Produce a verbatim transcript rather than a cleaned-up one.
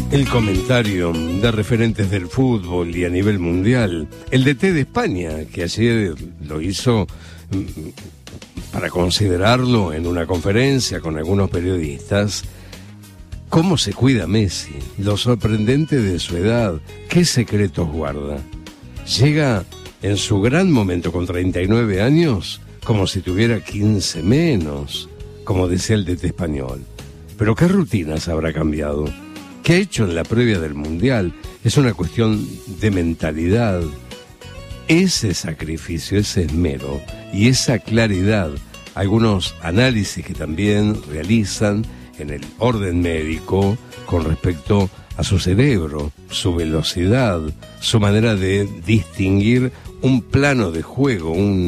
El comentario de referentes del fútbol y a nivel mundial. El D T de España, que ayer lo hizo para considerarlo en una conferencia con algunos periodistas. ¿Cómo se cuida Messi? Lo sorprendente de su edad. ¿Qué secretos guarda? Llega en su gran momento con treinta y nueve años como si tuviera quince menos, como decía el D T español. Pero ¿qué rutinas habrá cambiado? ¿Qué ha hecho en la previa del Mundial? Es una cuestión de mentalidad. Ese sacrificio, ese esmero y esa claridad, algunos análisis que también realizan en el orden médico con respecto a su cerebro, su velocidad, su manera de distinguir un plano de juego, un